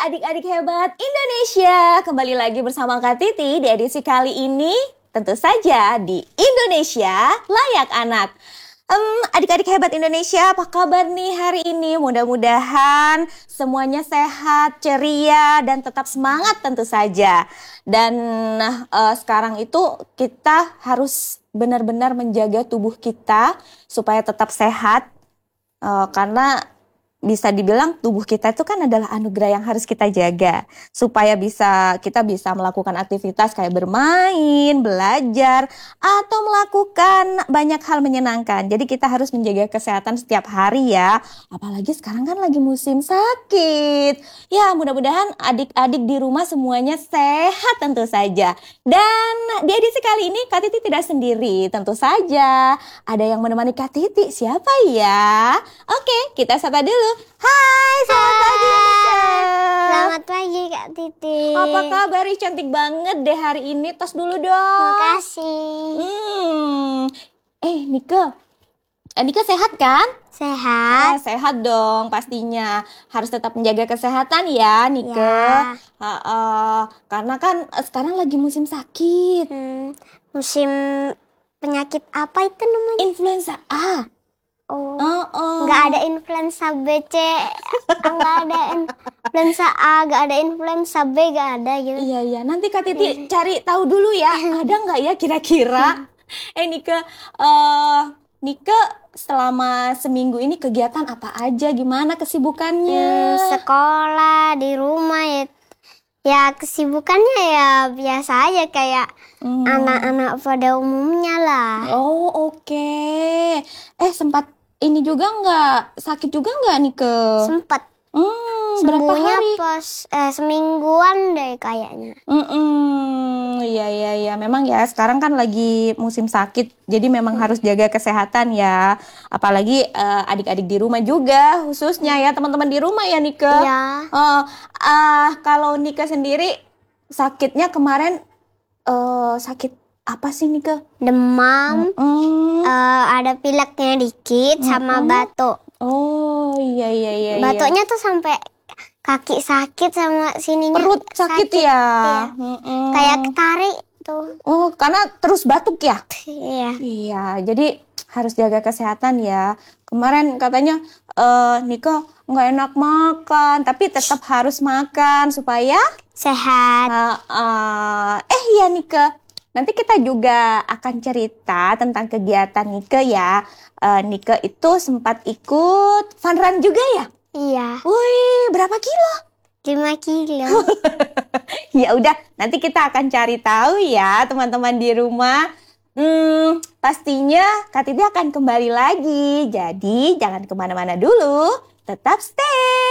adik-adik hebat Indonesia, kembali lagi bersama Kak Titi di edisi kali ini, tentu saja di Indonesia Layak Anak. Adik-adik hebat Indonesia, apa kabar nih hari ini? Mudah-mudahan semuanya sehat, ceria, dan tetap semangat tentu saja. Dan sekarang itu kita harus benar-benar menjaga tubuh kita supaya tetap sehat, karena bisa dibilang tubuh kita itu kan adalah anugerah yang harus kita jaga supaya kita bisa melakukan aktivitas kayak bermain, belajar, atau melakukan banyak hal menyenangkan. Jadi kita harus menjaga kesehatan setiap hari ya. Apalagi sekarang kan lagi musim sakit. Ya, mudah-mudahan adik-adik di rumah semuanya sehat tentu saja. Dan di edisi kali ini Kak Titi tidak sendiri, tentu saja ada yang menemani Kak Titi. Siapa ya? Oke, kita sapa dulu. Hai, selamat pagi Nika. Selamat pagi Kak Titi. Apa kabar? Cantik banget deh hari ini. Tos dulu dong. Makasih. Nika sehat kan? Sehat. Sehat dong pastinya. Harus tetap menjaga kesehatan ya Nika. Ya. Karena kan sekarang lagi musim sakit. Musim penyakit apa itu namanya? Influenza A. Nggak ada influenza B, C, nggak ada influenza A, nggak ada influenza B, nggak ada gitu. Iya, nanti Kak Titi cari tahu dulu ya, ada nggak ya kira-kira? Nika selama seminggu ini kegiatan apa aja, gimana kesibukannya? Sekolah, di rumah ya. Ya kesibukannya ya biasa aja kayak anak-anak pada umumnya lah. Oh oke. Sempat ini juga nggak? Sakit juga nggak Nika? Sempet. Berapa Sembuhnya hari? pas semingguan deh kayaknya. Iya. Memang ya sekarang kan lagi musim sakit, jadi memang harus jaga kesehatan ya. Apalagi adik-adik di rumah juga, khususnya ya teman-teman di rumah ya Nika. Iya. Kalau Nika sendiri sakitnya kemarin sakit apa sih Nika? Demam, ada pileknya dikit sama batuk. Oh iya. Batuknya tuh sampai kaki sakit sama sininya. Perut sakit ya? Kayak ketarik tuh. Oh, karena terus batuk ya? Iya. Iya, jadi harus jaga kesehatan ya. Kemarin katanya Nika nggak enak makan, tapi tetap harus makan supaya Sehat. Iya Nika, nanti kita juga akan cerita tentang kegiatan Nika ya. Nika itu sempat ikut fun run juga ya? Iya. Wih, berapa kilo? 5 kilo. Ya udah, nanti kita akan cari tahu ya teman-teman di rumah. Pastinya Kak Titi akan kembali lagi. Jadi jangan kemana-mana dulu, tetap stay.